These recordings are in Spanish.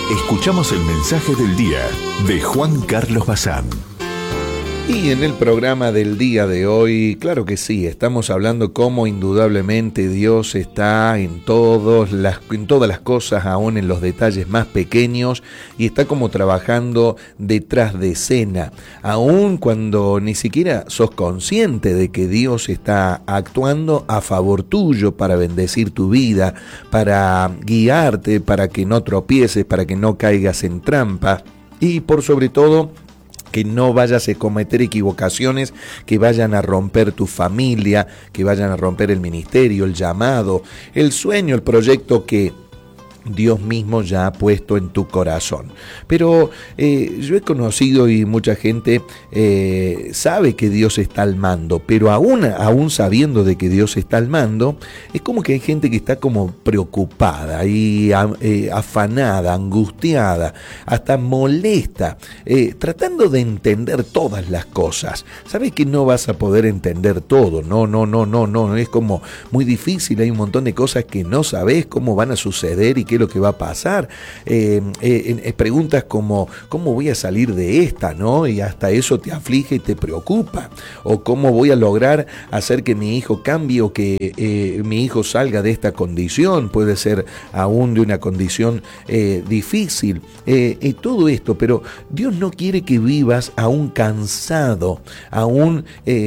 Escuchamos el mensaje del día de Juan Carlos Bazán. Y en el programa del día de hoy, claro que sí, estamos hablando cómo indudablemente Dios está en todas las cosas, aún en los detalles más pequeños, y está como trabajando detrás de escena, aún cuando ni siquiera sos consciente de que Dios está actuando a favor tuyo para bendecir tu vida, para guiarte, para que no tropieces, para que no caigas en trampa, y por sobre todo, que no vayas a cometer equivocaciones que vayan a romper tu familia, que vayan a romper el ministerio, el llamado, el sueño, el proyecto que Dios mismo ya ha puesto en tu corazón. Pero yo he conocido y mucha gente sabe que Dios está al mando, pero aún sabiendo de que Dios está al mando, es como que hay gente que está como preocupada y afanada, angustiada, hasta molesta, tratando de entender todas las cosas. Sabes que no vas a poder entender todo, no, es como muy difícil, hay un montón de cosas que no sabes cómo van a suceder y qué es lo que va a pasar. Preguntas como ¿cómo voy a salir de esta? ¿No? Y hasta eso te aflige y te preocupa. O ¿cómo voy a lograr hacer que mi hijo cambie o que mi hijo salga de esta condición? Puede ser aún de una condición difícil. Todo esto, pero Dios no quiere que vivas aún cansado, aún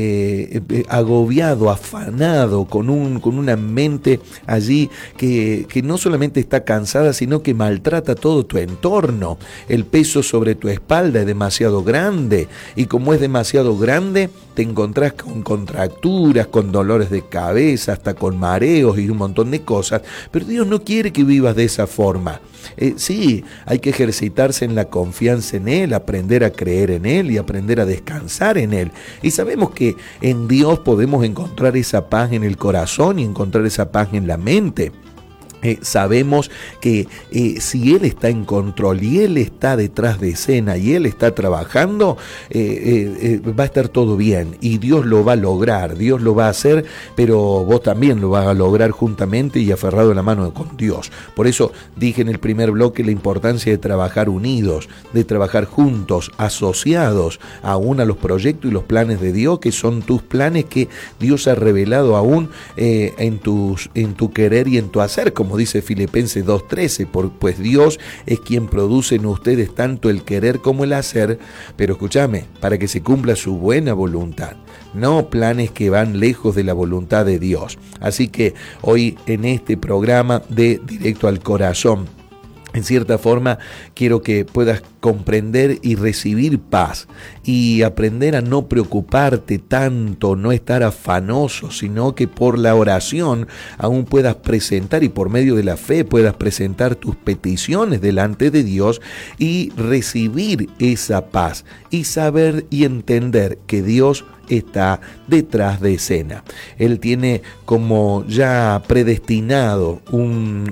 agobiado, afanado, con una mente allí que no solamente está cansada, sino que maltrata todo tu entorno. El peso sobre tu espalda es demasiado grande, y como es demasiado grande, te encontrás con contracturas, con dolores de cabeza, hasta con mareos y un montón de cosas. Pero Dios no quiere que vivas de esa forma. Sí, hay que ejercitarse en la confianza en Él, aprender a creer en Él y aprender a descansar en Él. Y sabemos que en Dios podemos encontrar esa paz en el corazón y encontrar esa paz en la mente. Sabemos que si Él está en control y Él está detrás de escena y Él está trabajando, va a estar todo bien y Dios lo va a lograr, Dios lo va a hacer, pero vos también lo vas a lograr juntamente y aferrado en la mano con Dios. Por eso dije en el primer bloque la importancia de trabajar unidos, de trabajar juntos, asociados aún a los proyectos y los planes de Dios, que son tus planes que Dios ha revelado aún en tu querer y en tu hacer, como dice Filipenses 2:13, pues Dios es quien produce en ustedes tanto el querer como el hacer, pero escúchame, para que se cumpla su buena voluntad, no planes que van lejos de la voluntad de Dios. Así que hoy en este programa de Directo al Corazón, en cierta forma, quiero que puedas comprender y recibir paz y aprender a no preocuparte tanto, no estar afanoso, sino que por la oración aún puedas presentar y por medio de la fe puedas presentar tus peticiones delante de Dios y recibir esa paz y saber y entender que Dios está detrás de escena. Él tiene como ya predestinado un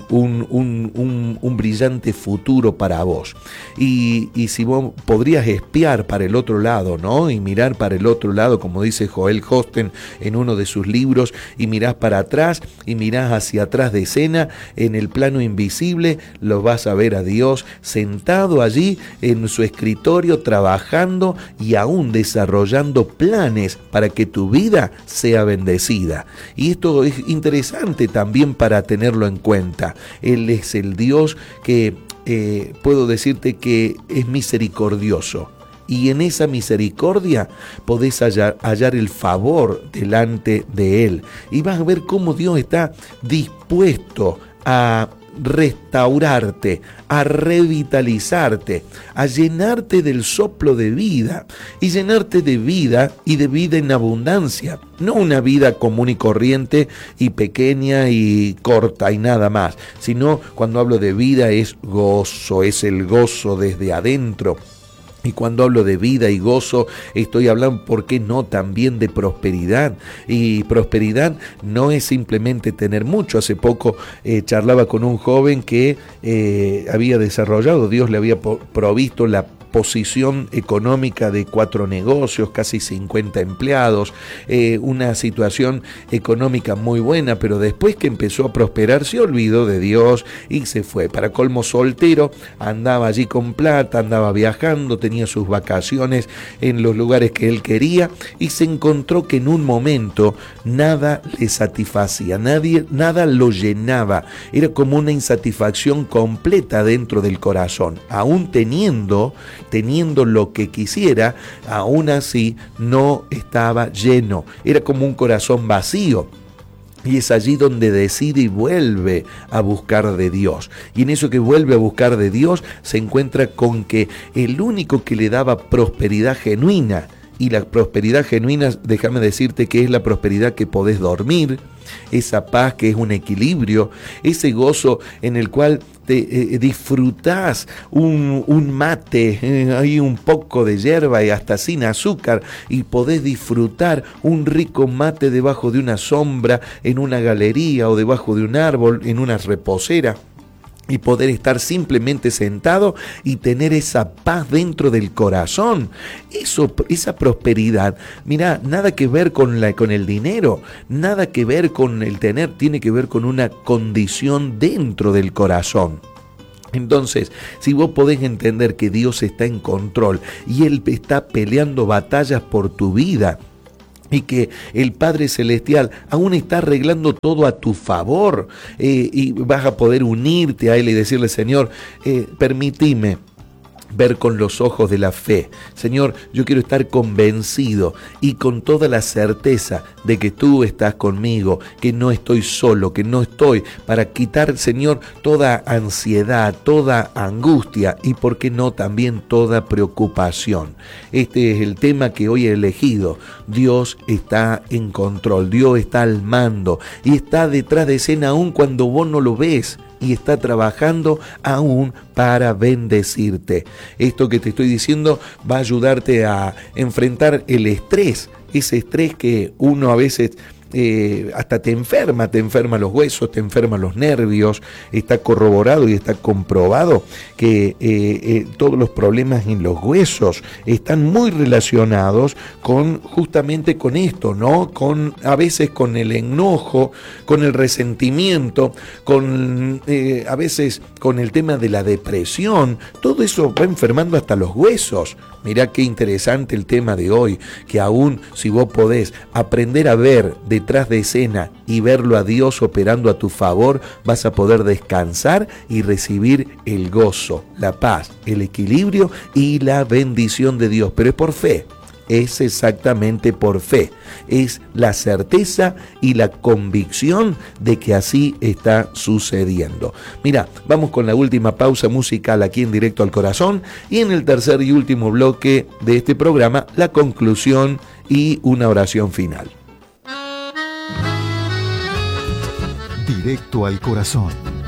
brillante futuro para vos. Y si vos podrías espiar para el otro lado, ¿no? Y mirar para el otro lado, como dice Joel Hosten en uno de sus libros, y mirás para atrás y mirás hacia atrás de escena, en el plano invisible, lo vas a ver a Dios sentado allí en su escritorio, trabajando y aún desarrollando planes para que tu vida sea bendecida. Y esto es interesante también para tenerlo en cuenta. Él es el Dios que puedo decirte que es misericordioso. Y en esa misericordia podés hallar el favor delante de Él. Y vas a ver cómo Dios está dispuesto a restaurarte, a revitalizarte, a llenarte del soplo de vida y llenarte de vida y de vida en abundancia, no una vida común y corriente y pequeña y corta y nada más, sino cuando hablo de vida es gozo, es el gozo desde adentro. Y cuando hablo de vida y gozo, estoy hablando, ¿por qué no?, también de prosperidad. Y prosperidad no es simplemente tener mucho. Hace poco charlaba con un joven que había desarrollado, Dios le había provisto la posición económica de 4 negocios, casi 50 empleados, una situación económica muy buena, pero después que empezó a prosperar se olvidó de Dios y se fue. Para colmo, soltero, andaba allí con plata, andaba viajando, tenía sus vacaciones en los lugares que él quería y se encontró que en un momento nada le satisfacía, nada lo llenaba, era como una insatisfacción completa dentro del corazón, aún teniendo lo que quisiera, aún así no estaba lleno, era como un corazón vacío. Y es allí donde decide y vuelve a buscar de Dios. Y en eso que vuelve a buscar de Dios se encuentra con que el único que le daba prosperidad genuina, y la prosperidad genuina, déjame decirte que es la prosperidad que podés dormir, esa paz que es un equilibrio, ese gozo en el cual te disfrutás un mate, hay un poco de hierba y hasta sin azúcar, y podés disfrutar un rico mate debajo de una sombra, en una galería o debajo de un árbol, en una reposera. Y poder estar simplemente sentado y tener esa paz dentro del corazón. Esa prosperidad, mira, nada que ver con el dinero, nada que ver con el tener, tiene que ver con una condición dentro del corazón. Entonces, si vos podés entender que Dios está en control y Él está peleando batallas por tu vida, y que el Padre Celestial aún está arreglando todo a tu favor, y vas a poder unirte a Él y decirle: Señor, permitime ver con los ojos de la fe. Señor, yo quiero estar convencido y con toda la certeza de que tú estás conmigo, que no estoy solo, que no estoy, para quitar, Señor, toda ansiedad, toda angustia y, por qué no, también toda preocupación. Este es el tema que hoy he elegido. Dios está en control, Dios está al mando y está detrás de escena aún cuando vos no lo ves. Y está trabajando aún para bendecirte. Esto que te estoy diciendo va a ayudarte a enfrentar el estrés, ese estrés que uno a veces hasta te enferma los huesos, te enferma los nervios. Está corroborado y está comprobado que todos los problemas en los huesos están muy relacionados justamente con esto, ¿no? A veces con el enojo, con el resentimiento, a veces con el tema de la depresión. Todo eso va enfermando hasta los huesos. Mirá qué interesante el tema de hoy, que aún si vos podés aprender a ver detrás de escena y verlo a Dios operando a tu favor, vas a poder descansar y recibir el gozo, la paz, el equilibrio y la bendición de Dios. Pero es por fe. Es exactamente por fe, es la certeza y la convicción de que así está sucediendo. Mira, vamos con la última pausa musical aquí en Directo al Corazón y en el tercer y último bloque de este programa, la conclusión y una oración final. Directo al Corazón.